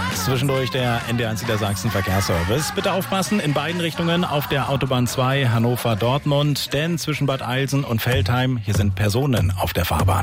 Zwischendurch der NDR1 Niedersachsen Verkehrsservice. Bitte aufpassen, in beiden Richtungen auf der Autobahn 2 Hannover-Dortmund, denn zwischen Bad Eilsen und Veltheim, hier sind Personen auf der Fahrbahn.